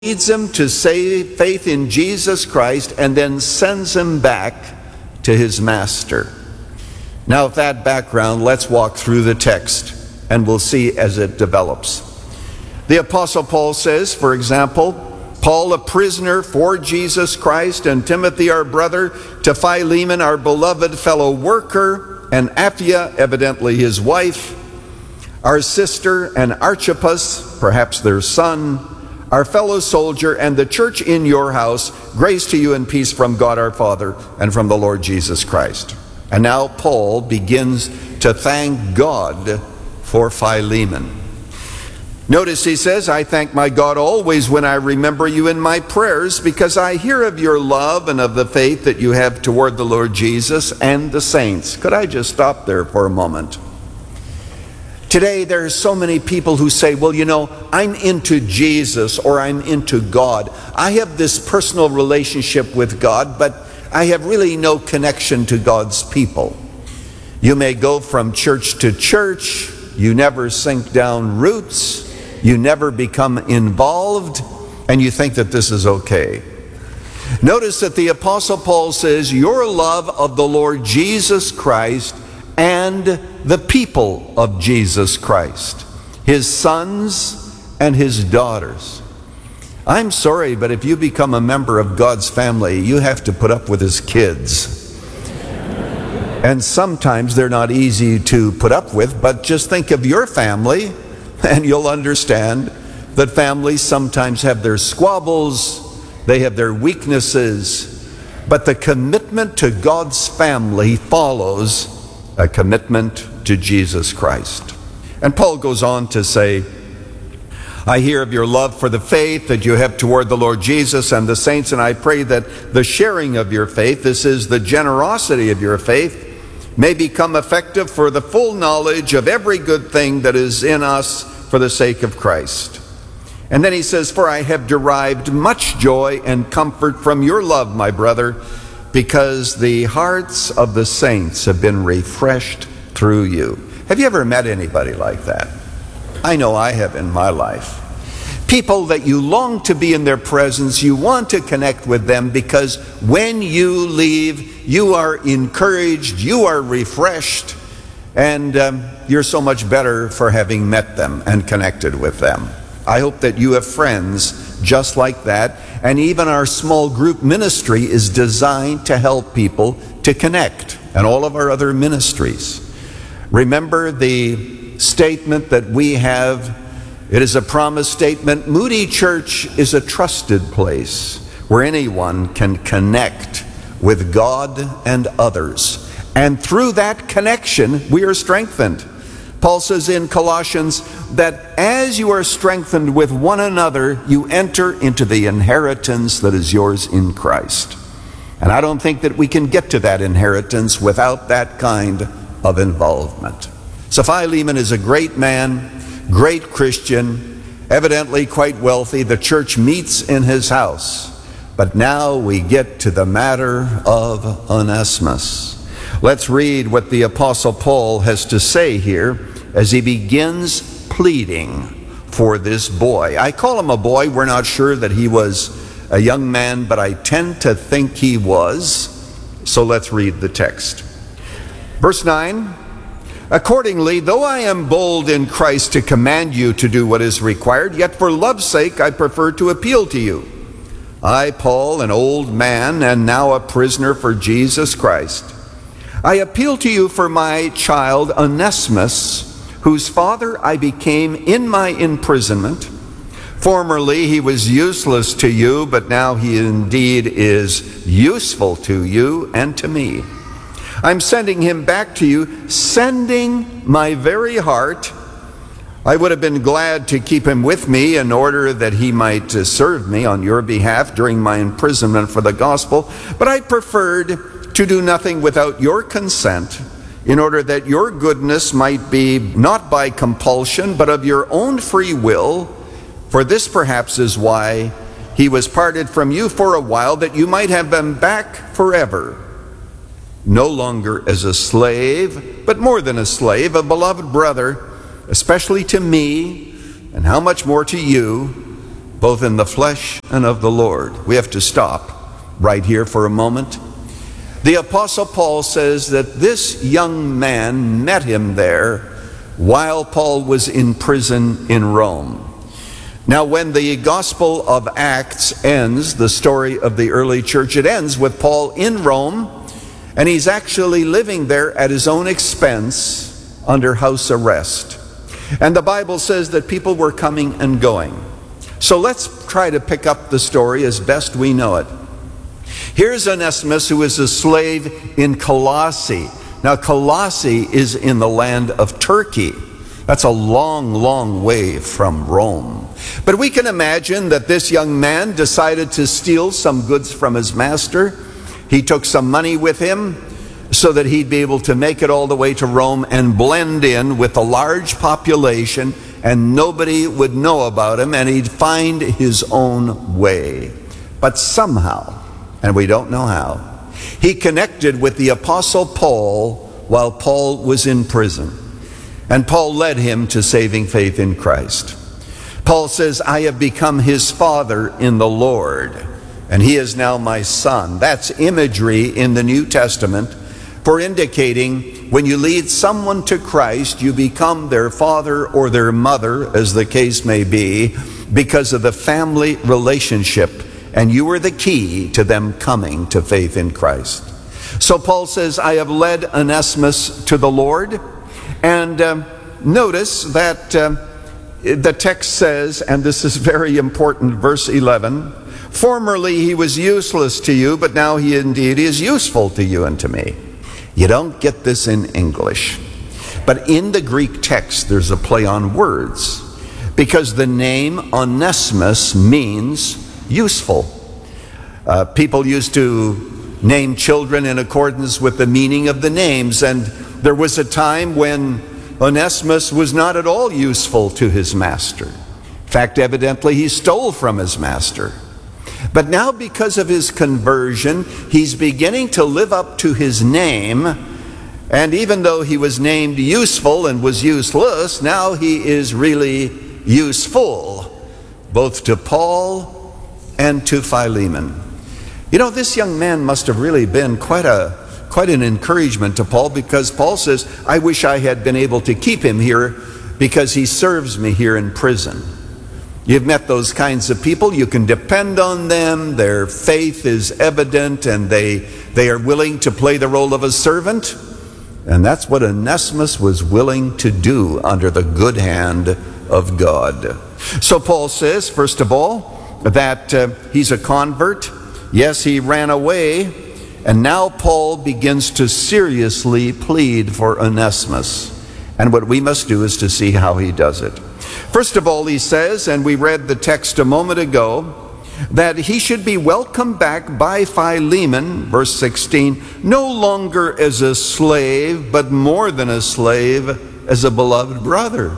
leads him to save faith in Jesus Christ and then sends him back to his master. Now, with that background, let's walk through the text and we'll see as it develops. The Apostle Paul says, for example, Paul, a prisoner for Jesus Christ, and Timothy, our brother, to Philemon, our beloved fellow worker, and Apphia, evidently his wife, our sister, and Archippus, perhaps their son, our fellow soldier, and the church in your house, grace to you and peace from God our Father and from the Lord Jesus Christ. And now Paul begins to thank God for Philemon. Notice he says, I thank my God always when I remember you in my prayers, because I hear of your love and of the faith that you have toward the Lord Jesus and the saints. Could I just stop there for a moment? Today, there are so many people who say, well, you know, I'm into Jesus or I'm into God. I have this personal relationship with God, but I have really no connection to God's people. You may go from church to church. You never sink down roots. You never become involved, and you think that this is okay. Notice that the Apostle Paul says, your love of the Lord Jesus Christ and the people of Jesus Christ, his sons and his daughters. I'm sorry, but if you become a member of God's family, you have to put up with his kids. And sometimes they're not easy to put up with, but just think of your family, and you'll understand that families sometimes have their squabbles, they have their weaknesses, but the commitment to God's family follows a commitment to Jesus Christ. And Paul goes on to say, I hear of your love for the faith that you have toward the Lord Jesus and the saints, and I pray that the sharing of your faith, this is the generosity of your faith, may become effective for the full knowledge of every good thing that is in us for the sake of Christ. And then he says, for I have derived much joy and comfort from your love, my brother, because the hearts of the saints have been refreshed through you. Have you ever met anybody like that? I know I have in my life. People that you long to be in their presence, you want to connect with them because when you leave, you are encouraged, you are refreshed, and you're so much better for having met them and connected with them. I hope that you have friends just like that, and even our small group ministry is designed to help people to connect, and all of our other ministries. Remember the statement that we have. It is a promise statement. Moody Church is a trusted place where anyone can connect with God and others. And through that connection, we are strengthened. Paul says in Colossians that as you are strengthened with one another, you enter into the inheritance that is yours in Christ. And I don't think that we can get to that inheritance without that kind of involvement. So Philemon is a great man, great Christian, evidently quite wealthy. The church meets in his house. But now we get to the matter of Onesimus. Let's read what the Apostle Paul has to say here as he begins pleading for this boy. I call him a boy. We're not sure that he was a young man, but I tend to think he was. So let's read the text. Verse 9. Accordingly, though I am bold in Christ to command you to do what is required, yet for love's sake I prefer to appeal to you. I, Paul, an old man, and now a prisoner for Jesus Christ. I appeal to you for my child Onesimus, whose father I became in my imprisonment. Formerly he was useless to you, but now he indeed is useful to you and to me. I'm sending him back to you, sending my very heart. I would have been glad to keep him with me in order that he might serve me on your behalf during my imprisonment for the gospel, but I preferred to do nothing without your consent, in order that your goodness might be not by compulsion, but of your own free will. For this perhaps is why he was parted from you for a while, that you might have him back forever, no longer as a slave, but more than a slave, a beloved brother, especially to me, and how much more to you, both in the flesh and of the Lord. We have to stop right here for a moment. The Apostle Paul says that this young man met him there while Paul was in prison in Rome. Now, when the Gospel of Acts ends, the story of the early church, it ends with Paul in Rome, and he's actually living there at his own expense under house arrest. And the Bible says that people were coming and going. So let's try to pick up the story as best we know it. Here's Onesimus, who is a slave in Colossae. Now, Colossae is in the land of Turkey. That's a long, long way from Rome. But we can imagine that this young man decided to steal some goods from his master. He took some money with him so that he'd be able to make it all the way to Rome and blend in with a large population, and nobody would know about him, and he'd find his own way. But somehow, and we don't know how, he connected with the Apostle Paul while Paul was in prison. And Paul led him to saving faith in Christ. Paul says, I have become his father in the Lord, and he is now my son. That's imagery in the New Testament for indicating when you lead someone to Christ, you become their father or their mother, as the case may be, because of the family relationship, and you are the key to them coming to faith in Christ. So Paul says, I have led Onesimus to the Lord. And notice that the text says, and this is very important, verse 11, formerly he was useless to you, but now he indeed is useful to you and to me. You don't get this in English. But in the Greek text, there's a play on words, because the name Onesimus means useful. People used to name children in accordance with the meaning of the names, and there was a time when Onesimus was not at all useful to his master. In fact, evidently he stole from his master. But now, because of his conversion, he's beginning to live up to his name. And even though he was named useful and was useless, now he is really useful, both to Paul and to Philemon. You know, this young man must have really been quite an encouragement to Paul, because Paul says, I wish I had been able to keep him here because he serves me here in prison. You've met those kinds of people. You can depend on them. Their faith is evident, and they are willing to play the role of a servant. And that's what Onesimus was willing to do under the good hand of God. So Paul says, first of all, that he's a convert. Yes, he ran away. And now Paul begins to seriously plead for Onesimus. And what we must do is to see how he does it. First of all, he says, and we read the text a moment ago, that he should be welcomed back by Philemon, verse 16, no longer as a slave, but more than a slave, as a beloved brother.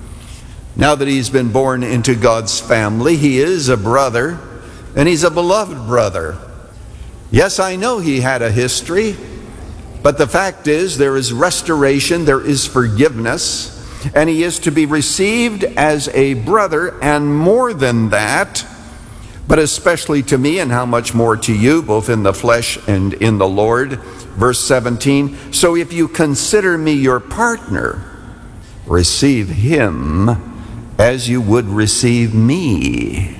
Now that he's been born into God's family, he is a brother, and he's a beloved brother. Yes, I know he had a history, but the fact is there is restoration, there is forgiveness, and he is to be received as a brother, and more than that, but especially to me, and how much more to you, both in the flesh and in the Lord. Verse 17, so if you consider me your partner, receive him as you would receive me.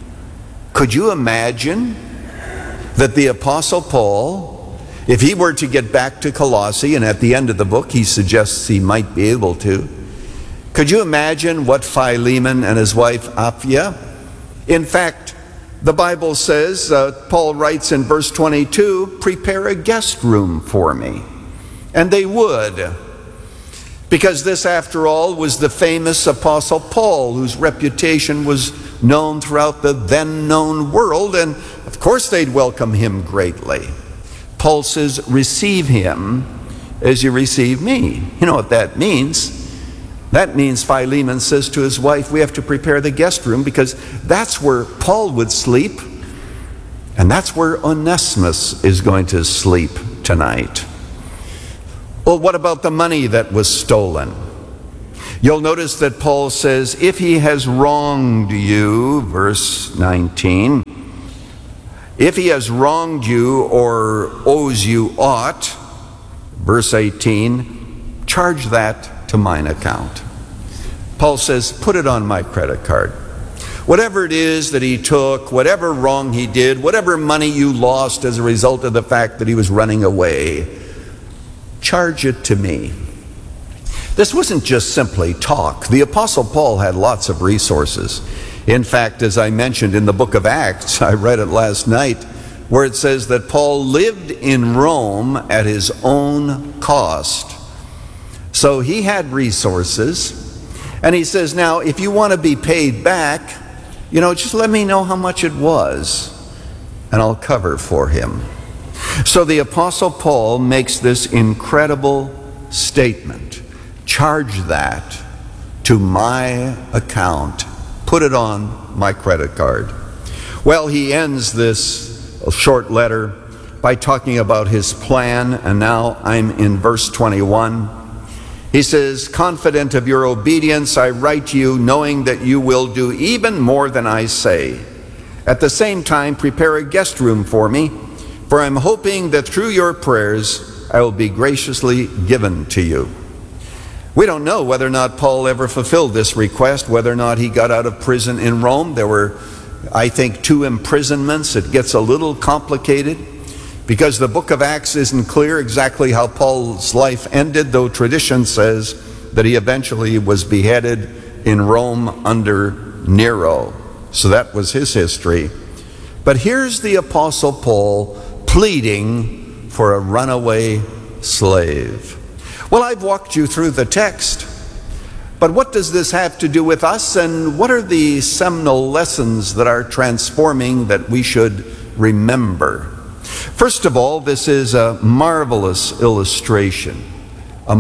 Could you imagine that the Apostle Paul, if he were to get back to Colossae, and at the end of the book he suggests he might be able to, could you imagine what Philemon and his wife Apphia? In fact, the Bible says, Paul writes in verse 22, prepare a guest room for me. And they would. Because this, after all, was the famous Apostle Paul, whose reputation was known throughout the then known world, and of course they'd welcome him greatly. Paul says, receive him as you receive me. You know what that means? That means Philemon says to his wife, we have to prepare the guest room, because that's where Paul would sleep, and that's where Onesimus is going to sleep tonight. Well, what about the money that was stolen? You'll notice that Paul says, if he has wronged you, verse 19, if he has wronged you or owes you aught, verse 18, charge that to mine account. Paul says, put it on my credit card. Whatever it is that he took, whatever wrong he did, whatever money you lost as a result of the fact that he was running away, charge it to me. This wasn't just simply talk. The Apostle Paul had lots of resources. In fact, as I mentioned in the book of Acts, I read it last night, where it says that Paul lived in Rome at his own cost. So he had resources. And he says, now, if you want to be paid back, just let me know how much it was, and I'll cover for him. So the Apostle Paul makes this incredible statement. Charge that to my account. Put it on my credit card. Well, he ends this short letter by talking about his plan, and now I'm in verse 21. He says, confident of your obedience, I write to you, knowing that you will do even more than I say. At the same time, prepare a guest room for me, for I'm hoping that through your prayers I will be graciously given to you. We don't know whether or not Paul ever fulfilled this request, whether or not he got out of prison in Rome. There were, I think, 2 imprisonments. It gets a little complicated because the book of Acts isn't clear exactly how Paul's life ended, though tradition says that he eventually was beheaded in Rome under Nero. So that was his history. But here's the Apostle Paul pleading for a runaway slave. Well, I've walked you through the text, but what does this have to do with us, and what are the seminal lessons that are transforming that we should remember? First of all, this is a marvelous illustration of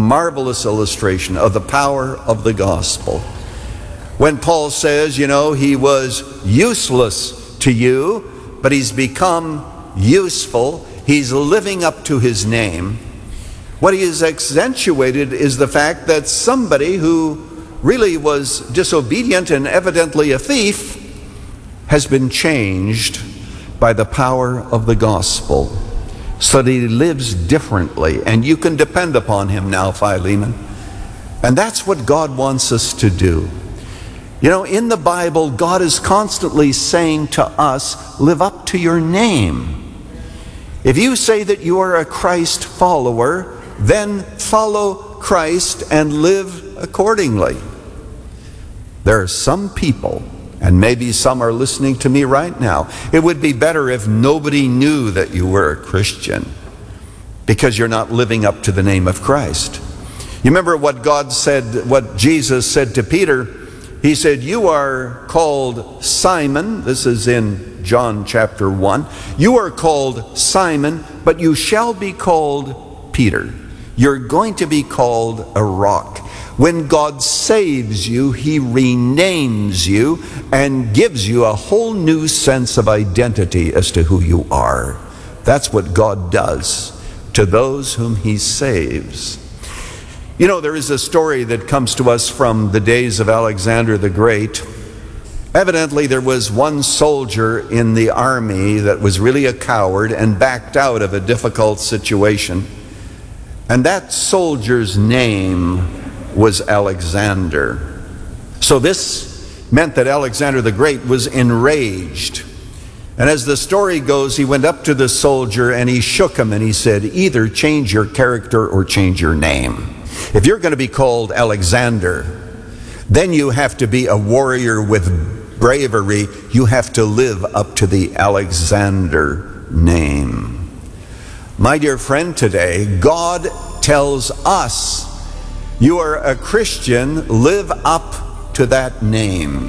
the power of the gospel. When Paul says, he was useless to you, but he's become useful, he's living up to his name. What he has accentuated is the fact that somebody who really was disobedient and evidently a thief has been changed by the power of the gospel, so that he lives differently, and you can depend upon him now, Philemon. And that's what God wants us to do. In the Bible, God is constantly saying to us, live up to your name. If you say that you are a Christ follower, then follow Christ and live accordingly. There are some people, and maybe some are listening to me right now, it would be better if nobody knew that you were a Christian, because you're not living up to the name of Christ. You remember what Jesus said to Peter? He said, you are called Simon. This is in John chapter 1. You are called Simon, but you shall be called Peter. You're going to be called a rock. When God saves you, he renames you and gives you a whole new sense of identity as to who you are. That's what God does to those whom he saves. There is a story that comes to us from the days of Alexander the Great. Evidently, there was one soldier in the army that was really a coward and backed out of a difficult situation. And that soldier's name was Alexander. So this meant that Alexander the Great was enraged. And as the story goes, he went up to the soldier and he shook him and he said, either change your character or change your name. If you're going to be called Alexander, then you have to be a warrior with bravery. You have to live up to the Alexander name. My dear friend, today, God tells us, you are a Christian, live up to that name.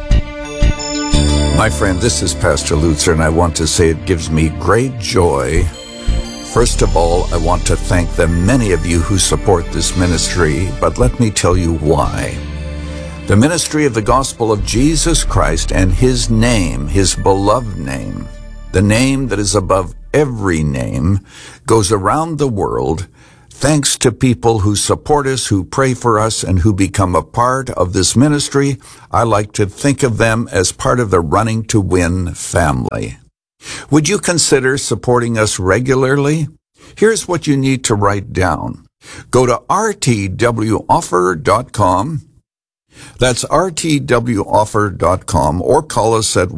My friend, this is Pastor Lutzer, and I want to say it gives me great joy. First of all, I want to thank the many of you who support this ministry, but let me tell you why. The ministry of the gospel of Jesus Christ and his name, his beloved name, the name that is above every name, goes around the world Thanks to people who support us, who pray for us, and who become a part of this ministry. I like to think of them as part of the Running to Win family. Would you consider supporting us regularly? Here's what you need to write down. Go to rtwoffer.com. That's rtwoffer.com, or call us at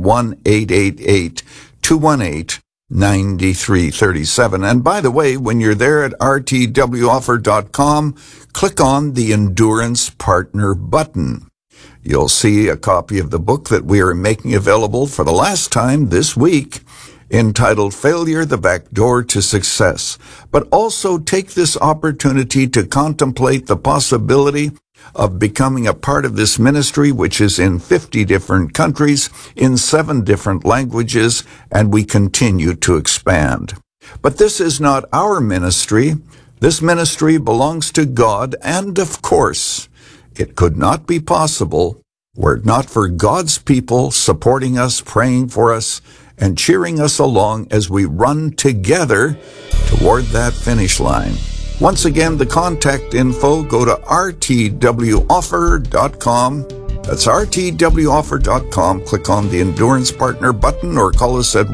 1-888-218-9337. And by the way, when you're there at rtwoffer.com, click on the Endurance Partner button. You'll see a copy of the book that we are making available for the last time this week, entitled Failure, the Back Door to Success. But also take this opportunity to contemplate the possibility of becoming a part of this ministry, which is in 50 different countries, in 7 different languages, and we continue to expand. But this is not our ministry. This ministry belongs to God, and of course, it could not be possible were it not for God's people supporting us, praying for us, and cheering us along as we run together toward that finish line. Once again, the contact info, go to rtwoffer.com. That's rtwoffer.com. Click on the Endurance Partner button or call us at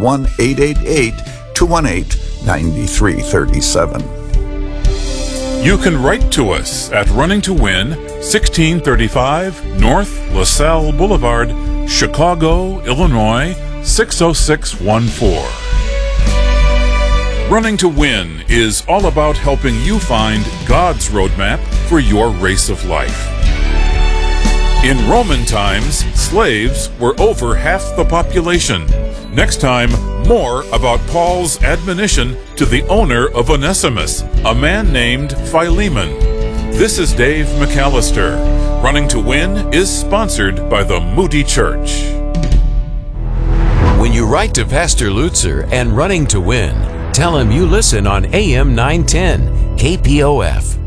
1-888-218-9337. You can write to us at Running to Win, 1635 North LaSalle Boulevard, Chicago, Illinois, 60614. Running to Win is all about helping you find God's roadmap for your race of life. In Roman times, slaves were over half the population. Next time, more about Paul's admonition to the owner of Onesimus, a man named Philemon. This is Dave McAllister. Running to Win is sponsored by the Moody Church. When you write to Pastor Lutzer and Running to Win, tell him you listen on AM 910 KPOF.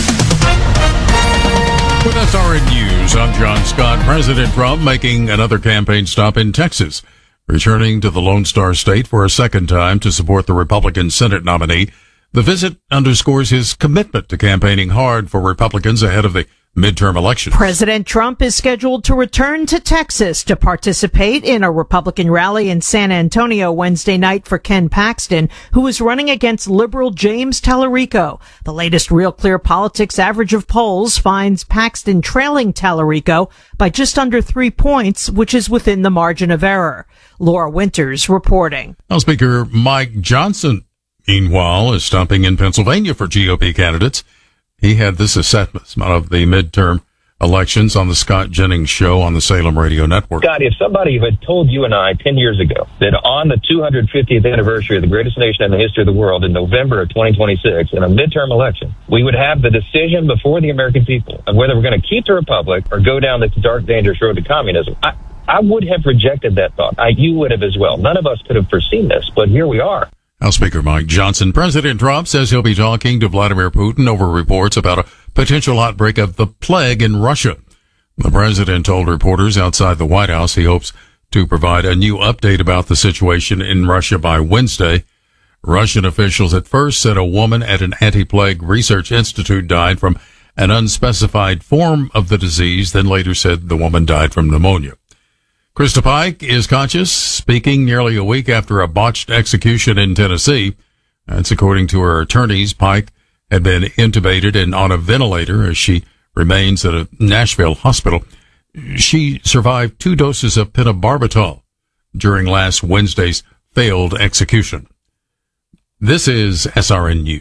With SRN News, I'm John Scott. President Trump making another campaign stop in Texas, returning to the Lone Star State for a second time to support the Republican Senate nominee. The visit underscores his commitment to campaigning hard for Republicans ahead of the midterm elections. President Trump is scheduled to return to Texas to participate in a Republican rally in San Antonio Wednesday night for Ken Paxton, who is running against liberal James Tallarico. The latest Real Clear Politics average of polls finds Paxton trailing Tallarico by just under 3 points, which is within the margin of error. Laura Winters reporting. House Speaker Mike Johnson, meanwhile, is stopping in Pennsylvania for GOP candidates. He had this assessment of the midterm elections on the Scott Jennings Show on the Salem Radio Network. Scott, if somebody had told you and I 10 years ago that on the 250th anniversary of the greatest nation in the history of the world in November of 2026, in a midterm election, we would have the decision before the American people of whether we're going to keep the republic or go down this dark, dangerous road to communism, I would have rejected that thought. You would have as well. None of us could have foreseen this, but here we are. House Speaker Mike Johnson. President Trump says he'll be talking to Vladimir Putin over reports about a potential outbreak of the plague in Russia. The president told reporters outside the White House he hopes to provide a new update about the situation in Russia by Wednesday. Russian officials at first said a woman at an anti-plague research institute died from an unspecified form of the disease, then later said the woman died from pneumonia. Krista Pike is conscious, speaking nearly a week after a botched execution in Tennessee. That's according to her attorneys. Pike had been intubated and on a ventilator as she remains at a Nashville hospital. She survived 2 doses of pentobarbital during last Wednesday's failed execution. This is SRN News.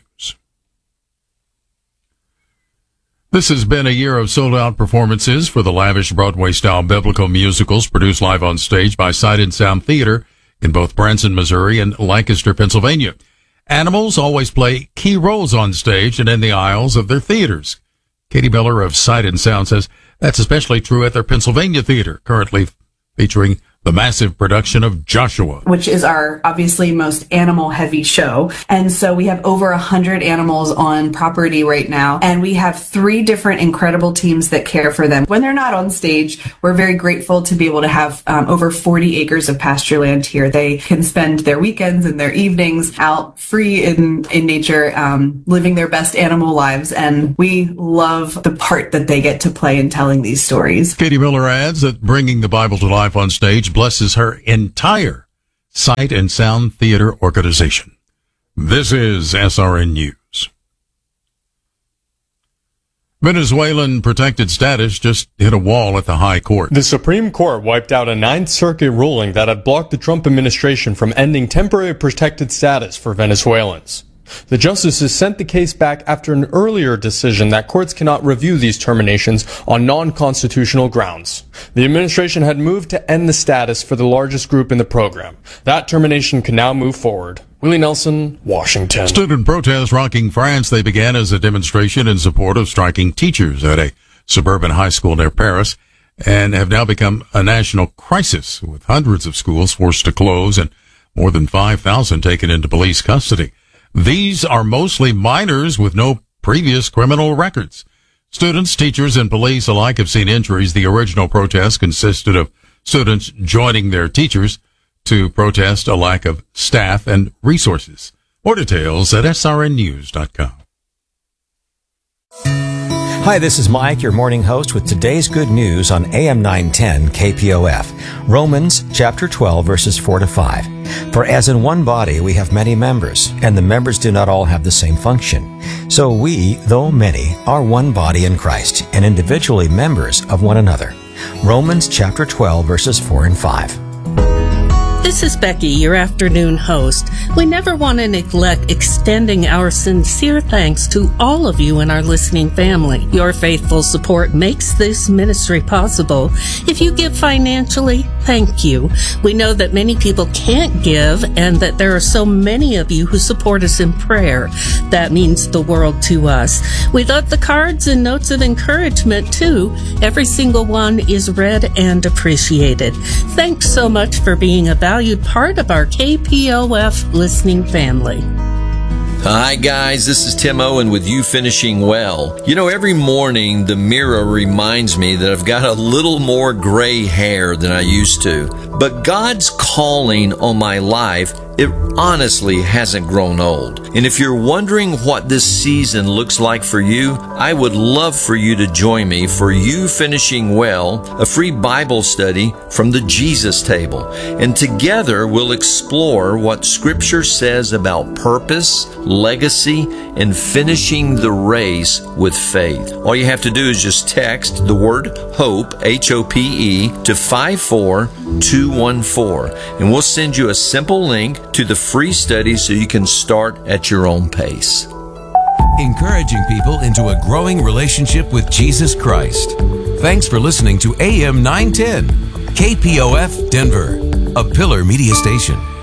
This has been a year of sold-out performances for the lavish Broadway-style biblical musicals produced live on stage by Sight and Sound Theater in both Branson, Missouri and Lancaster, Pennsylvania. Animals always play key roles on stage and in the aisles of their theaters. Katie Miller of Sight and Sound says that's especially true at their Pennsylvania theater, currently featuring the massive production of Joshua, which is our obviously most animal heavy show. And so we have over 100 animals on property right now. And we have 3 different incredible teams that care for them. When they're not on stage, we're very grateful to be able to have over 40 acres of pasture land here. They can spend their weekends and their evenings out free in nature, living their best animal lives. And we love the part that they get to play in telling these stories. Katie Miller adds that bringing the Bible to life on stage blesses her entire Sight and Sound Theater organization. This is SRN News. Venezuelan protected status just hit a wall at the High Court. The Supreme Court wiped out a Ninth Circuit ruling that had blocked the Trump administration from ending temporary protected status for Venezuelans. The justices sent the case back after an earlier decision that courts cannot review these terminations on non-constitutional grounds. The administration had moved to end the status for the largest group in the program. That termination can now move forward. Willie Nelson, Washington. Student protests rocking France. They began as a demonstration in support of striking teachers at a suburban high school near Paris and have now become a national crisis, with hundreds of schools forced to close and more than 5,000 taken into police custody. These are mostly minors with no previous criminal records. Students, teachers, and police alike have seen injuries. The original protest consisted of students joining their teachers to protest a lack of staff and resources. More details at srnnews.com. Hi, this is Mike, your morning host with today's good news on AM 910 KPOF. Romans chapter 12, verses 4-5. For as in one body we have many members, and the members do not all have the same function. So we, though many, are one body in Christ, and individually members of one another. Romans chapter 12, verses 4 and 5. This is Becky, your afternoon host. We never want to neglect extending our sincere thanks to all of you in our listening family. Your faithful support makes this ministry possible. If you give financially, thank you. We know that many people can't give and that there are so many of you who support us in prayer. That means the world to us. We love the cards and notes of encouragement too. Every single one is read and appreciated. Thanks so much for being a valued part of our KPOF listening family. Hi guys, this is Tim Owen with You Finishing Well. You know, every morning the mirror reminds me that I've got a little more gray hair than I used to. But God's calling on my life, it honestly hasn't grown old. And if you're wondering what this season looks like for you, I would love for you to join me for You Finishing Well, a free Bible study from the Jesus Table. And together we'll explore what Scripture says about purpose, legacy, and finishing the race with faith. All you have to do is just text the word HOPE, H-O-P-E, to 54214, and we'll send you a simple link to the free study so you can start at your own pace. Encouraging people into a growing relationship with Jesus Christ. Thanks for listening to AM 910, KPOF Denver, a Pillar Media Station.